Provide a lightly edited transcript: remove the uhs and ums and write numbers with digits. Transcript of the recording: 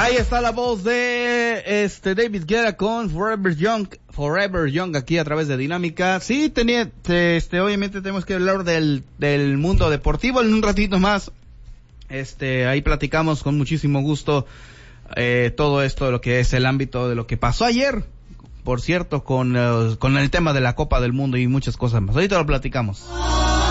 Ahí está la voz de David Guetta con Forever Young aquí a través de Dinámica. Sí, obviamente tenemos que hablar del mundo deportivo en un ratito más. Ahí platicamos con muchísimo gusto todo esto de lo que es el ámbito de lo que pasó ayer, por cierto, con el tema de la Copa del Mundo y muchas cosas más. Ahorita lo platicamos.